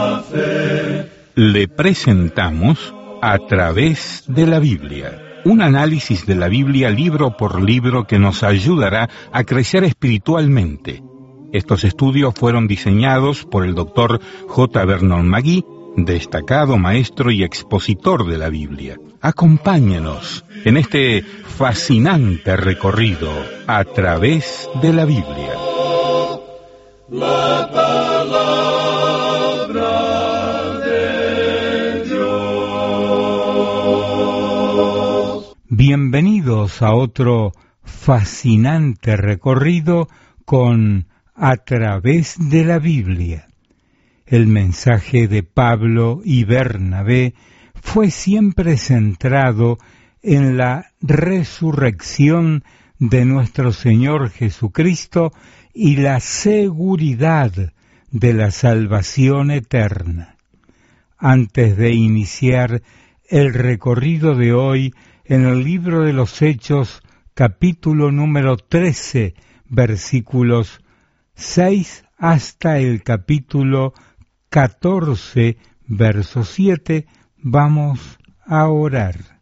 Le presentamos A través de la Biblia, un análisis de la Biblia libro por libro que nos ayudará a crecer espiritualmente. Estos estudios fueron diseñados por el Dr. J. Vernon McGee, destacado maestro y expositor de la Biblia. Acompáñenos en este fascinante recorrido a través de la Biblia. La palabra de Dios. Bienvenidos a otro fascinante recorrido con A través de la Biblia. El mensaje de Pablo y Bernabé fue siempre centrado en la resurrección de nuestro Señor Jesucristo y la seguridad de la salvación eterna. Antes de iniciar el recorrido de hoy en el libro de los Hechos, capítulo número 13, versículos 6 hasta el capítulo 14, verso 7, vamos a orar.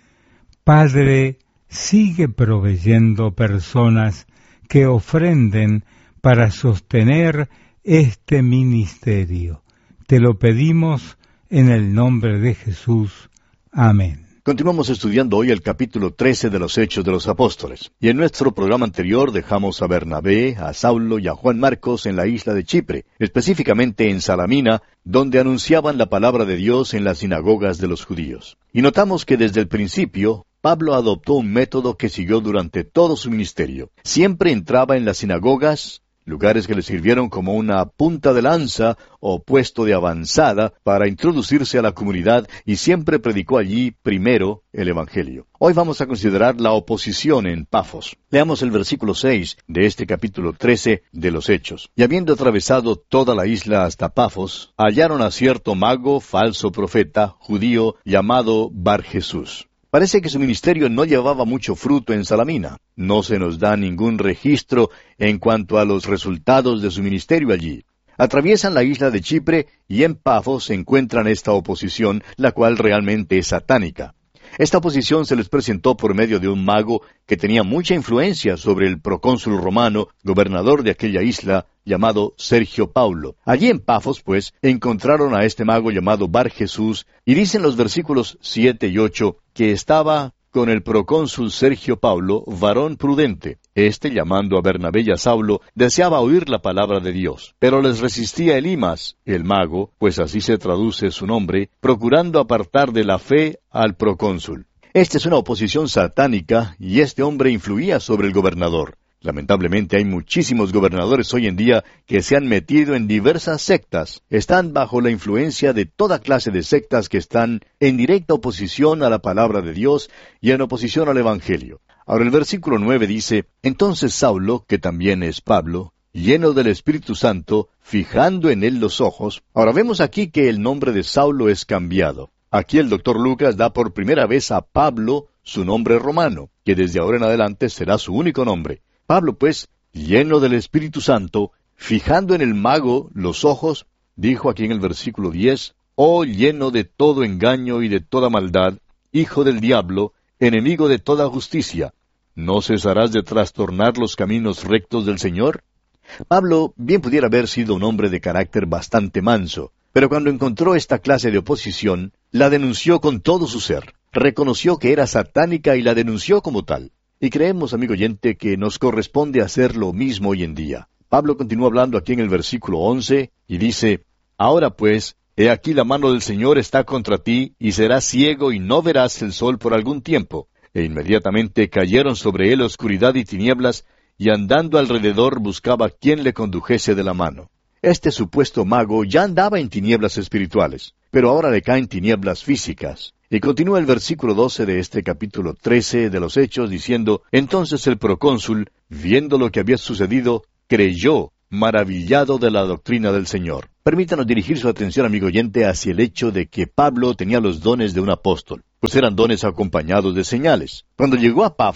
Padre, sigue proveyendo personas que ofrenden para sostener este ministerio. Te lo pedimos en el nombre de Jesús. Amén. Continuamos estudiando hoy el capítulo 13 de los Hechos de los Apóstoles. Y en nuestro programa anterior dejamos a Bernabé, a Saulo y a Juan Marcos en la isla de Chipre, específicamente en Salamina, donde anunciaban la palabra de Dios en las sinagogas de los judíos. Y notamos que desde el principio, Pablo adoptó un método que siguió durante todo su ministerio. Siempre entraba en las sinagogas, lugares que le sirvieron como una punta de lanza o puesto de avanzada para introducirse a la comunidad, y siempre predicó allí primero el Evangelio. Hoy vamos a considerar la oposición en Pafos. Leamos el versículo 6 de este capítulo 13 de los Hechos. Y habiendo atravesado toda la isla hasta Pafos, hallaron a cierto mago, falso profeta, judío, llamado Bar-Jesús. Parece que su ministerio no llevaba mucho fruto en Salamina. No se nos da ningún registro en cuanto a los resultados de su ministerio allí. Atraviesan la isla de Chipre y en Pafos encuentran esta oposición, la cual realmente es satánica. Esta oposición se les presentó por medio de un mago que tenía mucha influencia sobre el procónsul romano, gobernador de aquella isla, llamado Sergio Paulo. Allí en Pafos, pues, encontraron a este mago llamado Bar-Jesús, y dicen los versículos 7 y 8 que estaba con el procónsul Sergio Paulo, varón prudente. Este, llamando a Bernabé y a Saulo, deseaba oír la palabra de Dios. Pero les resistía Elimas, el mago, pues así se traduce su nombre, procurando apartar de la fe al procónsul. Esta es una oposición satánica, y este hombre influía sobre el gobernador. Lamentablemente hay muchísimos gobernadores hoy en día que se han metido en diversas sectas. Están bajo la influencia de toda clase de sectas que están en directa oposición a la palabra de Dios y en oposición al Evangelio. Ahora el versículo 9 dice: Entonces Saulo, que también es Pablo, lleno del Espíritu Santo, fijando en él los ojos. Ahora vemos aquí que el nombre de Saulo es cambiado. Aquí el doctor Lucas da por primera vez a Pablo su nombre romano, que desde ahora en adelante será su único nombre. Pablo, pues, lleno del Espíritu Santo, fijando en el mago los ojos, dijo aquí en el versículo 10, «Oh, lleno de todo engaño y de toda maldad, hijo del diablo, enemigo de toda justicia, ¿no cesarás de trastornar los caminos rectos del Señor?» Pablo bien pudiera haber sido un hombre de carácter bastante manso, pero cuando encontró esta clase de oposición, la denunció con todo su ser. Reconoció que era satánica y la denunció como tal. Y creemos, amigo oyente, que nos corresponde hacer lo mismo hoy en día. Pablo continúa hablando aquí en el versículo 11, y dice, «Ahora pues, he aquí la mano del Señor está contra ti, y serás ciego y no verás el sol por algún tiempo». E inmediatamente cayeron sobre él oscuridad y tinieblas, y andando alrededor buscaba quien le condujese de la mano. Este supuesto mago ya andaba en tinieblas espirituales, pero ahora le caen tinieblas físicas. Y continúa el versículo 12 de este capítulo 13 de los Hechos, diciendo, «Entonces el procónsul, viendo lo que había sucedido, creyó, maravillado de la doctrina del Señor». Permítanos dirigir su atención, amigo oyente, hacia el hecho de que Pablo tenía los dones de un apóstol, pues eran dones acompañados de señales. Cuando llegó a Pafo,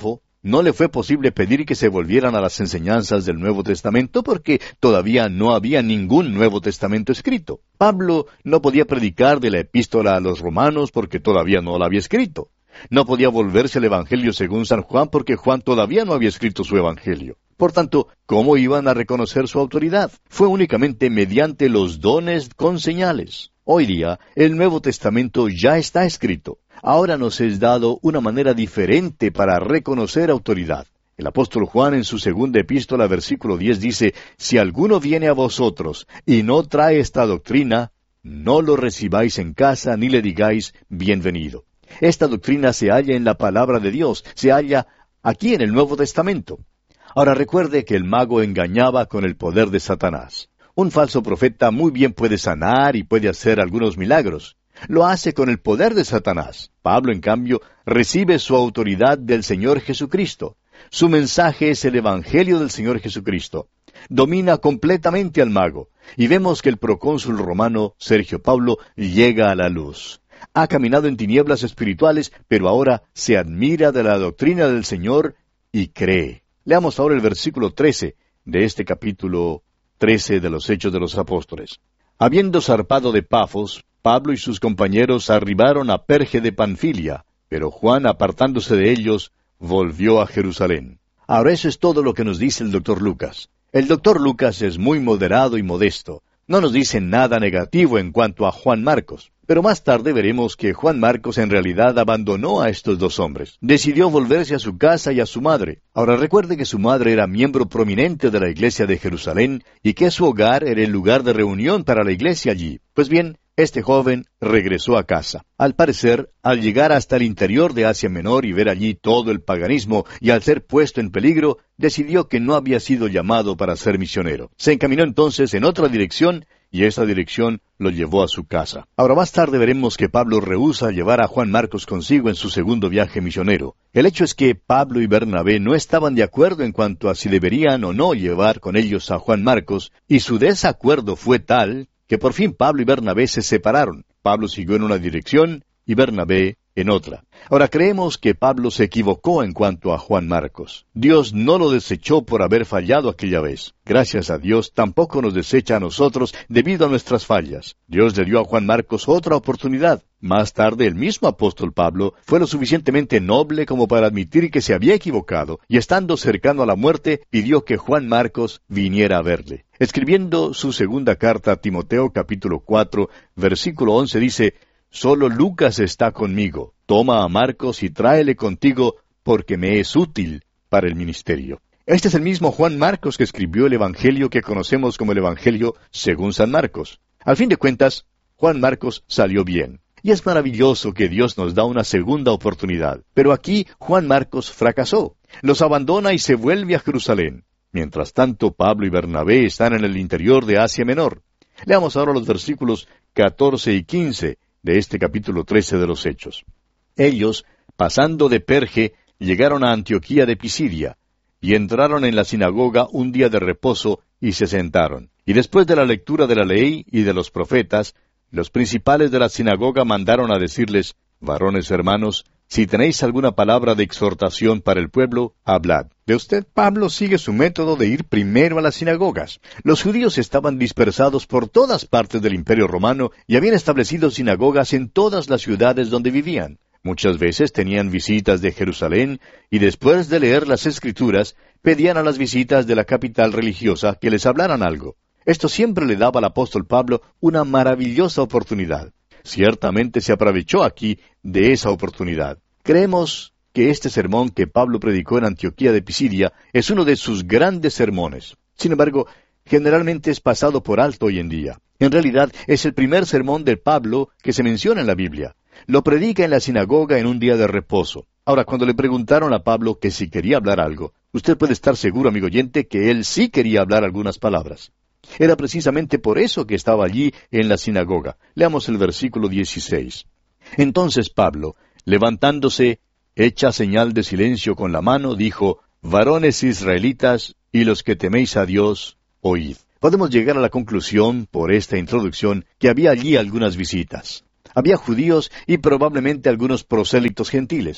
no le fue posible pedir que se volvieran a las enseñanzas del Nuevo Testamento porque todavía no había ningún Nuevo Testamento escrito. Pablo no podía predicar de la epístola a los romanos porque todavía no la había escrito. No podía volverse al Evangelio según San Juan porque Juan todavía no había escrito su Evangelio. Por tanto, ¿cómo iban a reconocer su autoridad? Fue únicamente mediante los dones con señales. Hoy día, el Nuevo Testamento ya está escrito. Ahora nos es dado una manera diferente para reconocer autoridad. El apóstol Juan en su segunda epístola, versículo 10, dice, «Si alguno viene a vosotros y no trae esta doctrina, no lo recibáis en casa ni le digáis bienvenido». Esta doctrina se halla en la palabra de Dios, se halla aquí en el Nuevo Testamento. Ahora recuerde que el mago engañaba con el poder de Satanás. Un falso profeta muy bien puede sanar y puede hacer algunos milagros. Lo hace con el poder de Satanás. Pablo, en cambio, recibe su autoridad del Señor Jesucristo. Su mensaje es el Evangelio del Señor Jesucristo. Domina completamente al mago. Y vemos que el procónsul romano, Sergio Paulo, llega a la luz. Ha caminado en tinieblas espirituales, pero ahora se admira de la doctrina del Señor y cree. Leamos ahora el versículo 13 de este capítulo 13 de los Hechos de los Apóstoles. Habiendo zarpado de Pafos, Pablo y sus compañeros arribaron a Perge de Panfilia, pero Juan, apartándose de ellos, volvió a Jerusalén. Ahora eso es todo lo que nos dice el Dr. Lucas. El Dr. Lucas es muy moderado y modesto. No nos dice nada negativo en cuanto a Juan Marcos. Pero más tarde veremos que Juan Marcos en realidad abandonó a estos dos hombres. Decidió volverse a su casa y a su madre. Ahora recuerde que su madre era miembro prominente de la iglesia de Jerusalén y que su hogar era el lugar de reunión para la iglesia allí. Pues bien, este joven regresó a casa. Al parecer, al llegar hasta el interior de Asia Menor y ver allí todo el paganismo y al ser puesto en peligro, decidió que no había sido llamado para ser misionero. Se encaminó entonces en otra dirección y esa dirección lo llevó a su casa. Ahora más tarde veremos que Pablo rehúsa llevar a Juan Marcos consigo en su segundo viaje misionero. El hecho es que Pablo y Bernabé no estaban de acuerdo en cuanto a si deberían o no llevar con ellos a Juan Marcos, y su desacuerdo fue tal que por fin Pablo y Bernabé se separaron. Pablo siguió en una dirección y Bernabé en otra. Ahora creemos que Pablo se equivocó en cuanto a Juan Marcos. Dios no lo desechó por haber fallado aquella vez. Gracias a Dios tampoco nos desecha a nosotros debido a nuestras fallas. Dios le dio a Juan Marcos otra oportunidad. Más tarde el mismo apóstol Pablo fue lo suficientemente noble como para admitir que se había equivocado y estando cercano a la muerte pidió que Juan Marcos viniera a verle. Escribiendo su segunda carta a Timoteo capítulo 4 versículo 11 dice: «Solo Lucas está conmigo. Toma a Marcos y tráele contigo, porque me es útil para el ministerio». Este es el mismo Juan Marcos que escribió el Evangelio que conocemos como el Evangelio según San Marcos. Al fin de cuentas, Juan Marcos salió bien. Y es maravilloso que Dios nos da una segunda oportunidad. Pero aquí Juan Marcos fracasó. Los abandona y se vuelve a Jerusalén. Mientras tanto, Pablo y Bernabé están en el interior de Asia Menor. Leamos ahora los versículos 14 y 15 de este capítulo 13 de los Hechos. Ellos, pasando de Perge, llegaron a Antioquía de Pisidia, y entraron en la sinagoga un día de reposo, y se sentaron. Y después de la lectura de la ley y de los profetas, los principales de la sinagoga mandaron a decirles: «Varones hermanos, si tenéis alguna palabra de exhortación para el pueblo, hablad». De usted, Pablo sigue su método de ir primero a las sinagogas. Los judíos estaban dispersados por todas partes del Imperio Romano y habían establecido sinagogas en todas las ciudades donde vivían. Muchas veces tenían visitas de Jerusalén y después de leer las Escrituras, pedían a las visitas de la capital religiosa que les hablaran algo. Esto siempre le daba al apóstol Pablo una maravillosa oportunidad. Ciertamente se aprovechó aquí de esa oportunidad. Creemos que este sermón que Pablo predicó en Antioquía de Pisidia es uno de sus grandes sermones. Sin embargo, generalmente es pasado por alto hoy en día. En realidad, es el primer sermón de Pablo que se menciona en la Biblia. Lo predica en la sinagoga en un día de reposo. Ahora, cuando le preguntaron a Pablo que si quería hablar algo, usted puede estar seguro, amigo oyente, que él sí quería hablar algunas palabras. Era precisamente por eso que estaba allí en la sinagoga. Leamos el versículo 16. Entonces Pablo, levantándose, hecha señal de silencio con la mano, dijo: «Varones israelitas y los que teméis a Dios, oíd». Podemos llegar a la conclusión, por esta introducción, que había allí algunas visitas. Había judíos y probablemente algunos prosélitos gentiles.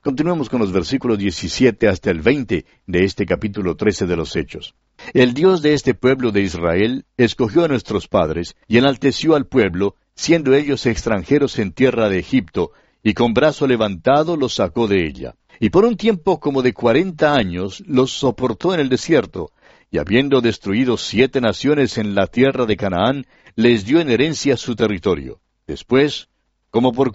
Continuemos con los versículos 17 hasta el 20 de este capítulo 13 de los Hechos. El Dios de este pueblo de Israel escogió a nuestros padres y enalteció al pueblo, siendo ellos extranjeros en tierra de Egipto, y con brazo levantado los sacó de ella. Y por un tiempo como de 40 años los soportó en el desierto, y habiendo destruido 7 naciones en la tierra de Canaán, les dio en herencia su territorio. Después, como por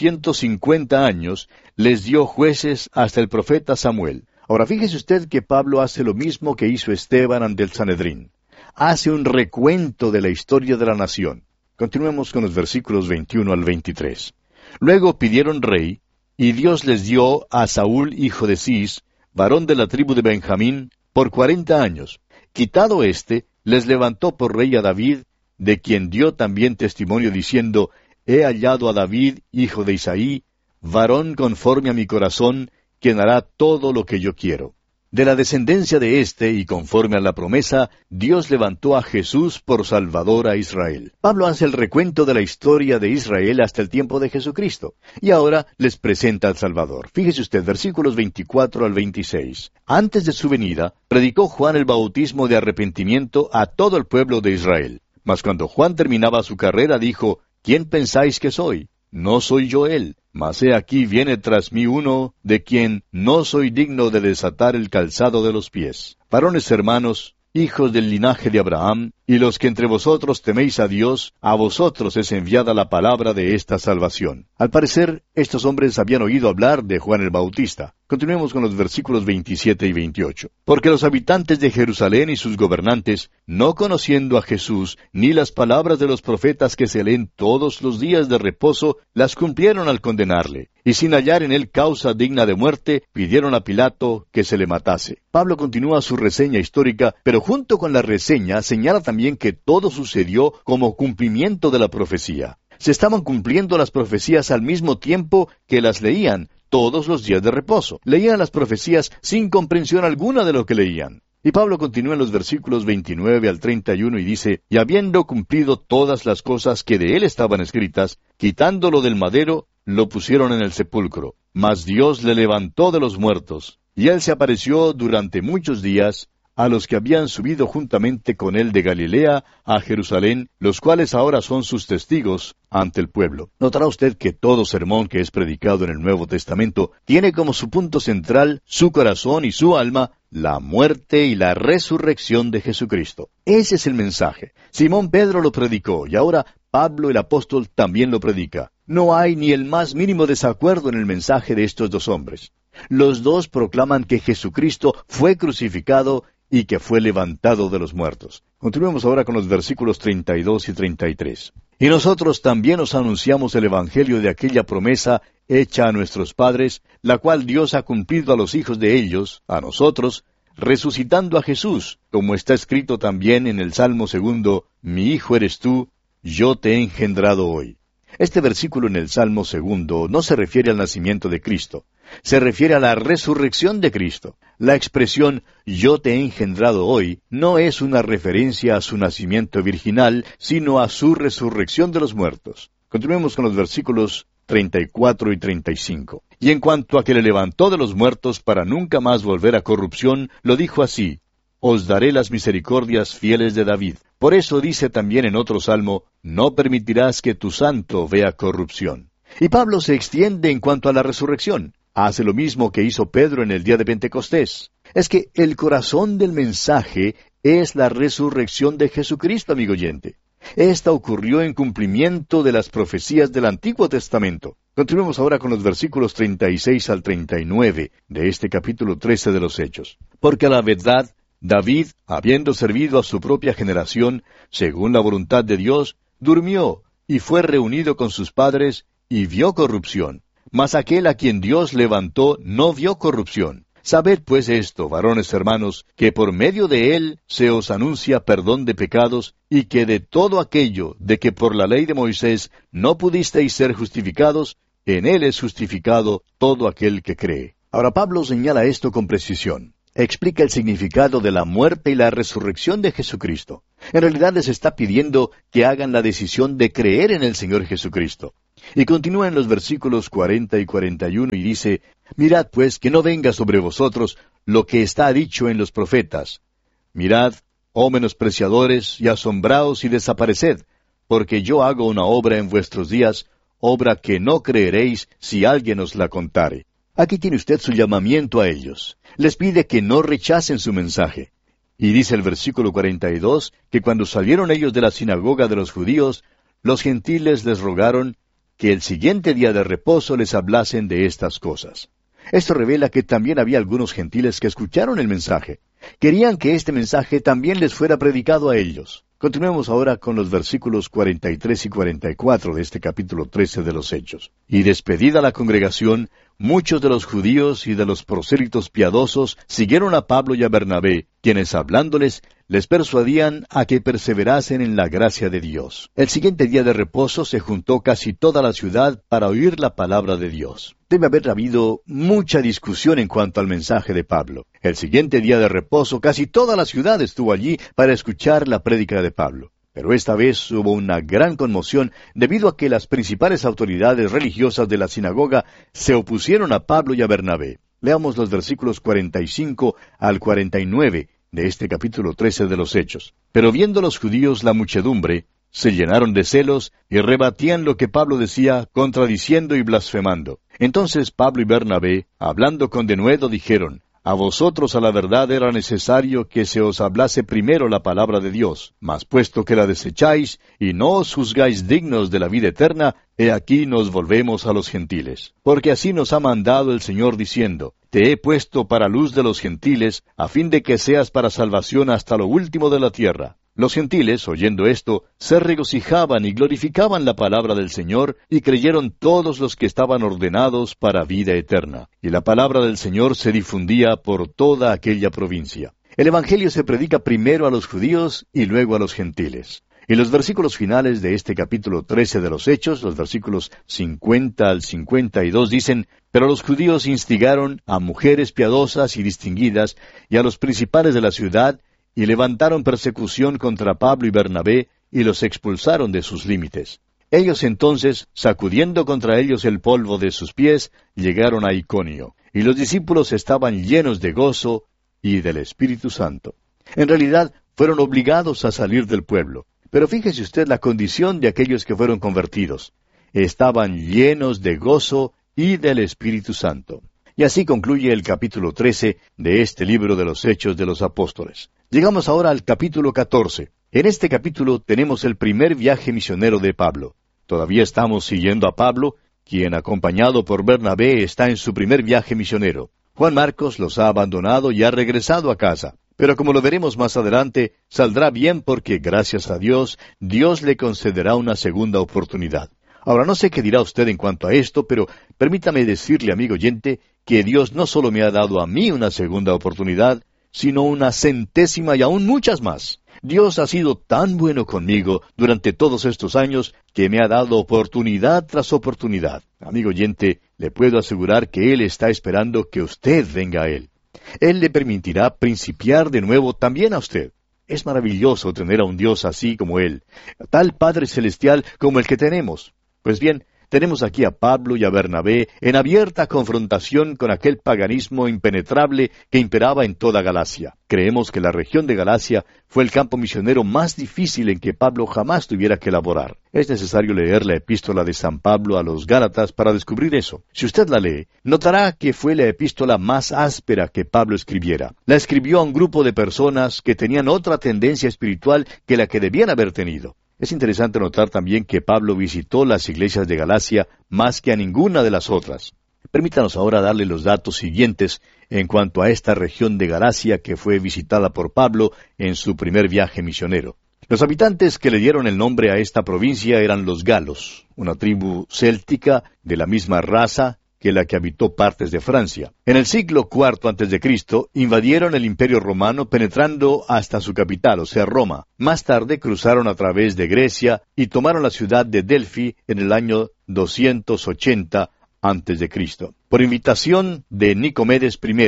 450 años, les dio jueces hasta el profeta Samuel. Ahora fíjese usted que Pablo hace lo mismo que hizo Esteban ante el Sanedrín. Hace un recuento de la historia de la nación. Continuemos con los versículos 21 al 23. Luego pidieron rey, y Dios les dio a Saúl, hijo de Cis, varón de la tribu de Benjamín, por 40 años. Quitado éste, les levantó por rey a David, de quien dio también testimonio diciendo, He hallado a David, hijo de Isaí, varón conforme a mi corazón, quien hará todo lo que yo quiero. De la descendencia de éste, y conforme a la promesa, Dios levantó a Jesús por Salvador a Israel. Pablo hace el recuento de la historia de Israel hasta el tiempo de Jesucristo, y ahora les presenta al Salvador. Fíjese usted, versículos 24 al 26. Antes de su venida, predicó Juan el bautismo de arrepentimiento a todo el pueblo de Israel. Mas cuando Juan terminaba su carrera, dijo, ¿Quién pensáis que soy? No soy yo él, mas he aquí viene tras mí uno, de quien no soy digno de desatar el calzado de los pies. Varones hermanos, hijos del linaje de Abraham, y los que entre vosotros teméis a Dios, a vosotros es enviada la palabra de esta salvación. Al parecer, estos hombres habían oído hablar de Juan el Bautista. Continuemos con los versículos 27 y 28. Porque los habitantes de Jerusalén y sus gobernantes, no conociendo a Jesús, ni las palabras de los profetas que se leen todos los días de reposo, las cumplieron al condenarle. Y sin hallar en él causa digna de muerte, pidieron a Pilato que se le matase. Pablo continúa su reseña histórica, pero junto con la reseña señala también que todo sucedió como cumplimiento de la profecía. Se estaban cumpliendo las profecías al mismo tiempo que las leían, todos los días de reposo. Leían las profecías sin comprensión alguna de lo que leían. Y Pablo continúa en los versículos 29 al 31 y dice, Y habiendo cumplido todas las cosas que de él estaban escritas, quitándolo del madero, lo pusieron en el sepulcro. Mas Dios le levantó de los muertos, y él se apareció durante muchos días a los que habían subido juntamente con él de Galilea a Jerusalén, los cuales ahora son sus testigos ante el pueblo. Notará usted que todo sermón que es predicado en el Nuevo Testamento tiene como su punto central, su corazón y su alma, la muerte y la resurrección de Jesucristo. Ese es el mensaje. Simón Pedro lo predicó, y ahora Pablo el apóstol también lo predica. No hay ni el más mínimo desacuerdo en el mensaje de estos dos hombres. Los dos proclaman que Jesucristo fue crucificado y que fue levantado de los muertos. Continuemos ahora con los versículos 32 y 33. Y nosotros también os anunciamos el Evangelio de aquella promesa hecha a nuestros padres, la cual Dios ha cumplido a los hijos de ellos, a nosotros, resucitando a Jesús, como está escrito también en el Salmo 2, Mi hijo eres tú, yo te he engendrado hoy. Este versículo en el Salmo 2 no se refiere al nacimiento de Cristo, se refiere a la resurrección de Cristo. La expresión yo te he engendrado hoy no es una referencia a su nacimiento virginal, sino a su resurrección de los muertos. Continuemos con los versículos 34 y 35. Y en cuanto a que le levantó de los muertos para nunca más volver a corrupción, lo dijo así, Os daré las misericordias fieles de David. Por eso dice también en otro salmo, No permitirás que tu santo vea corrupción. Y Pablo se extiende en cuanto a la resurrección. Hace lo mismo que hizo Pedro en el día de Pentecostés. Es que el corazón del mensaje es la resurrección de Jesucristo, amigo oyente. Esta ocurrió en cumplimiento de las profecías del Antiguo Testamento. Continuemos ahora con los versículos 36 al 39 de este capítulo 13 de los Hechos. Porque a la verdad, David, habiendo servido a su propia generación, según la voluntad de Dios, durmió, y fue reunido con sus padres, y vio corrupción. Mas aquel a quien Dios levantó no vio corrupción. Sabed pues esto, varones hermanos, que por medio de él se os anuncia perdón de pecados, y que de todo aquello de que por la ley de Moisés no pudisteis ser justificados, en él es justificado todo aquel que cree. Ahora Pablo señala esto con precisión. Explica el significado de la muerte y la resurrección de Jesucristo. En realidad les está pidiendo que hagan la decisión de creer en el Señor Jesucristo. Y continúa en los versículos 40 y 41 y dice, mirad pues que no venga sobre vosotros lo que está dicho en los profetas. Mirad, oh menospreciadores, y asombraos y desapareced, porque yo hago una obra en vuestros días, obra que no creeréis si alguien os la contare. Aquí tiene usted su llamamiento a ellos. Les pide que no rechacen su mensaje. Y dice el versículo 42, que cuando salieron ellos de la sinagoga de los judíos, los gentiles les rogaron que el siguiente día de reposo les hablasen de estas cosas. Esto revela que también había algunos gentiles que escucharon el mensaje. Querían que este mensaje también les fuera predicado a ellos. Continuemos ahora con los versículos 43 y 44 de este capítulo 13 de los Hechos. Y despedida la congregación, muchos de los judíos y de los prosélitos piadosos siguieron a Pablo y a Bernabé, quienes hablándoles, les persuadían a que perseverasen en la gracia de Dios. El siguiente día de reposo se juntó casi toda la ciudad para oír la palabra de Dios. Debe haber habido mucha discusión en cuanto al mensaje de Pablo. El siguiente día de reposo casi toda la ciudad estuvo allí para escuchar la prédica de Pablo. Pero esta vez hubo una gran conmoción debido a que las principales autoridades religiosas de la sinagoga se opusieron a Pablo y a Bernabé. Leamos los versículos 45 al 49 de este capítulo 13 de los Hechos. Pero viendo los judíos la muchedumbre, se llenaron de celos y rebatían lo que Pablo decía, contradiciendo y blasfemando. Entonces Pablo y Bernabé, hablando con denuedo, dijeron, a vosotros a la verdad era necesario que se os hablase primero la palabra de Dios, mas puesto que la desecháis y no os juzgáis dignos de la vida eterna, he aquí nos volvemos a los gentiles. Porque así nos ha mandado el Señor diciendo, te he puesto para luz de los gentiles, a fin de que seas para salvación hasta lo último de la tierra. Los gentiles, oyendo esto, se regocijaban y glorificaban la palabra del Señor, y creyeron todos los que estaban ordenados para vida eterna. Y la palabra del Señor se difundía por toda aquella provincia. El Evangelio se predica primero a los judíos y luego a los gentiles. Y los versículos finales de este capítulo 13 de los Hechos, los versículos 50 al 52, dicen, pero los judíos instigaron a mujeres piadosas y distinguidas, y a los principales de la ciudad, y levantaron persecución contra Pablo y Bernabé, y los expulsaron de sus límites. Ellos entonces, sacudiendo contra ellos el polvo de sus pies, llegaron a Iconio, y los discípulos estaban llenos de gozo y del Espíritu Santo. En realidad, fueron obligados a salir del pueblo. Pero fíjese usted la condición de aquellos que fueron convertidos. Estaban llenos de gozo y del Espíritu Santo. Y así concluye el capítulo 13 de este libro de los Hechos de los Apóstoles. Llegamos ahora al capítulo 14. En este capítulo tenemos el primer viaje misionero de Pablo. Todavía estamos siguiendo a Pablo, quien acompañado por Bernabé está en su primer viaje misionero. Juan Marcos los ha abandonado y ha regresado a casa. Pero como lo veremos más adelante, saldrá bien porque, gracias a Dios, Dios le concederá una segunda oportunidad. Ahora, no sé qué dirá usted en cuanto a esto, pero permítame decirle, amigo oyente, que Dios no solo me ha dado a mí una segunda oportunidad, sino una centésima y aún muchas más. Dios ha sido tan bueno conmigo durante todos estos años que me ha dado oportunidad tras oportunidad. Amigo oyente, le puedo asegurar que Él está esperando que usted venga a Él. Él le permitirá principiar de nuevo también a usted. Es maravilloso tener a un Dios así como Él, tal Padre Celestial como el que tenemos. Pues bien, tenemos aquí a Pablo y a Bernabé en abierta confrontación con aquel paganismo impenetrable que imperaba en toda Galacia. Creemos que la región de Galacia fue el campo misionero más difícil en que Pablo jamás tuviera que laborar. Es necesario leer la epístola de San Pablo a los Gálatas para descubrir eso. Si usted la lee, notará que fue la epístola más áspera que Pablo escribiera. La escribió a un grupo de personas que tenían otra tendencia espiritual que la que debían haber tenido. Es interesante notar también que Pablo visitó las iglesias de Galacia más que a ninguna de las otras. Permítanos ahora darle los datos siguientes en cuanto a esta región de Galacia que fue visitada por Pablo en su primer viaje misionero. Los habitantes que le dieron el nombre a esta provincia eran los galos, una tribu céltica de la misma raza que la que habitó partes de Francia. En el siglo IV a.C., invadieron el Imperio Romano penetrando hasta su capital, o sea, Roma. Más tarde cruzaron a través de Grecia y tomaron la ciudad de Delfi en el año 280 a.C. Por invitación de Nicomedes I,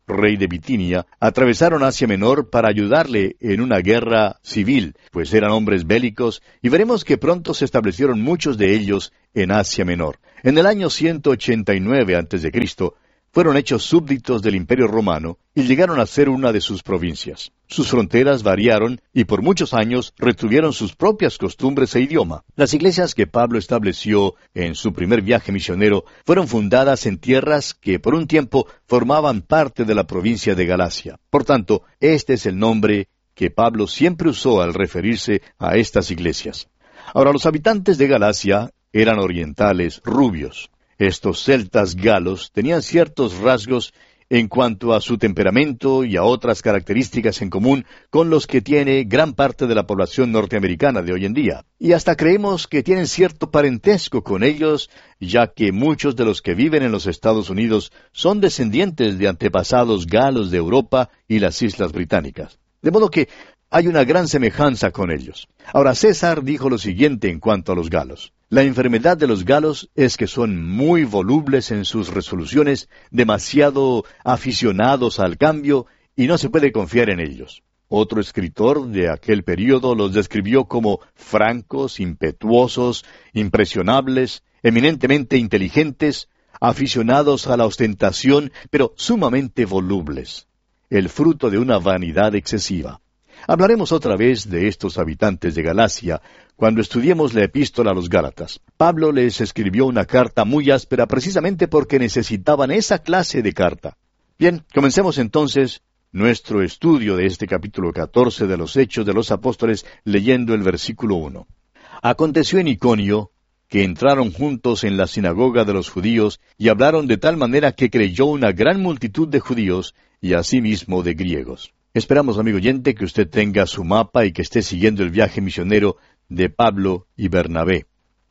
rey de Bitinia, atravesaron Asia Menor para ayudarle en una guerra civil, pues eran hombres bélicos, y veremos que pronto se establecieron muchos de ellos en Asia Menor. En el año 189 a.C., fueron hechos súbditos del Imperio Romano y llegaron a ser una de sus provincias. Sus fronteras variaron y por muchos años retuvieron sus propias costumbres e idioma. Las iglesias que Pablo estableció en su primer viaje misionero fueron fundadas en tierras que por un tiempo formaban parte de la provincia de Galacia. Por tanto, este es el nombre que Pablo siempre usó al referirse a estas iglesias. Ahora, los habitantes de Galacia eran orientales rubios. Estos celtas galos tenían ciertos rasgos en cuanto a su temperamento y a otras características en común con los que tiene gran parte de la población norteamericana de hoy en día. Y hasta creemos que tienen cierto parentesco con ellos, ya que muchos de los que viven en los Estados Unidos son descendientes de antepasados galos de Europa y las Islas Británicas. De modo que hay una gran semejanza con ellos. Ahora, César dijo lo siguiente en cuanto a los galos. La enfermedad de los galos es que son muy volubles en sus resoluciones, demasiado aficionados al cambio, y no se puede confiar en ellos. Otro escritor de aquel período los describió como francos, impetuosos, impresionables, eminentemente inteligentes, aficionados a la ostentación, pero sumamente volubles. El fruto de una vanidad excesiva. Hablaremos otra vez de estos habitantes de Galacia cuando estudiemos la epístola a los Gálatas. Pablo les escribió una carta muy áspera precisamente porque necesitaban esa clase de carta. Bien, comencemos entonces nuestro estudio de este capítulo 14 de los Hechos de los Apóstoles leyendo el versículo 1. Aconteció en Iconio que entraron juntos en la sinagoga de los judíos y hablaron de tal manera que creyó una gran multitud de judíos y asimismo de griegos. Esperamos, amigo oyente, que usted tenga su mapa y que esté siguiendo el viaje misionero de Pablo y Bernabé.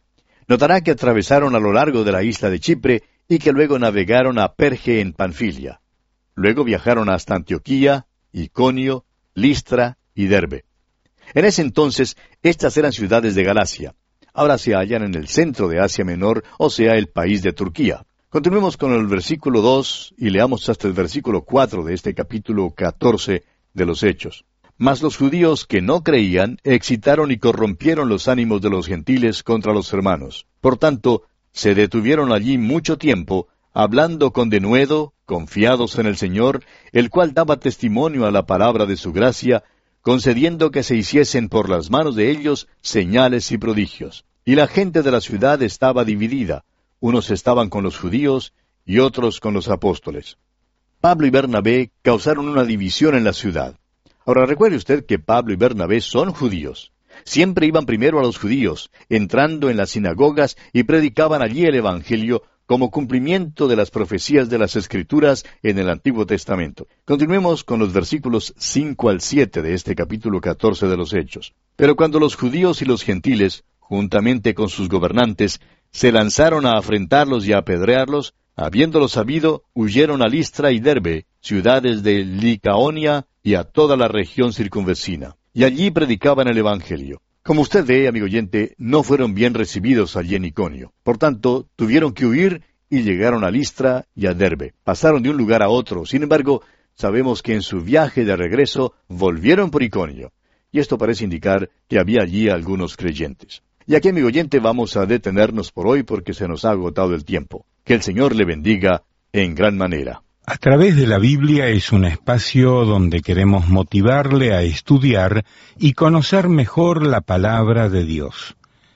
Notará que atravesaron a lo largo de la isla de Chipre y que luego navegaron a Perge en Panfilia. Luego viajaron hasta Antioquía, Iconio, Listra y Derbe. En ese entonces, estas eran ciudades de Galacia. Ahora se hallan en el centro de Asia Menor, o sea, el país de Turquía. Continuemos con el versículo 2 y leamos hasta el versículo 4 de este capítulo 14 de los Hechos. Mas los judíos que no creían excitaron y corrompieron los ánimos de los gentiles contra los hermanos. Por tanto, se detuvieron allí mucho tiempo, hablando con denuedo, confiados en el Señor, el cual daba testimonio a la palabra de su gracia, concediendo que se hiciesen por las manos de ellos señales y prodigios. Y la gente de la ciudad estaba dividida. Unos estaban con los judíos y otros con los apóstoles. Pablo y Bernabé causaron una división en la ciudad. Ahora recuerde usted que Pablo y Bernabé son judíos. Siempre iban primero a los judíos, entrando en las sinagogas y predicaban allí el Evangelio como cumplimiento de las profecías de las Escrituras en el Antiguo Testamento. Continuemos con los versículos 5 al 7 de este capítulo 14 de los Hechos. Pero cuando los judíos y los gentiles, juntamente con sus gobernantes, se lanzaron a afrentarlos y a apedrearlos, habiéndolo sabido, huyeron a Listra y Derbe, ciudades de Licaonia y a toda la región circunvecina. Y allí predicaban el Evangelio. Como usted ve, amigo oyente, no fueron bien recibidos allí en Iconio. Por tanto, tuvieron que huir y llegaron a Listra y a Derbe. Pasaron de un lugar a otro. Sin embargo, sabemos que en su viaje de regreso volvieron por Iconio. Y esto parece indicar que había allí algunos creyentes. Y aquí, amigo oyente, vamos a detenernos por hoy porque se nos ha agotado el tiempo. Que el Señor le bendiga en gran manera. A través de la Biblia es un espacio donde queremos motivarle a estudiar y conocer mejor la palabra de Dios.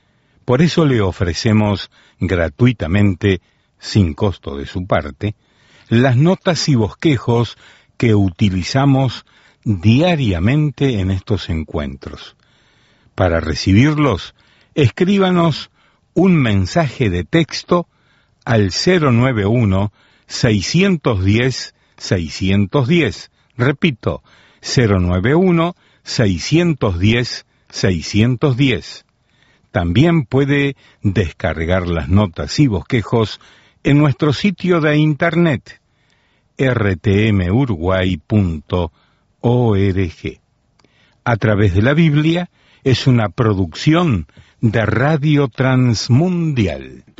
Por eso le ofrecemos gratuitamente, sin costo de su parte, las notas y bosquejos que utilizamos diariamente en estos encuentros. Para recibirlos, escríbanos un mensaje de texto al 091-610-610. Repito, 091-610-610. También puede descargar las notas y bosquejos en nuestro sitio de internet, rtmuruguay.org. A través de la Biblia es una producción de Radio Transmundial.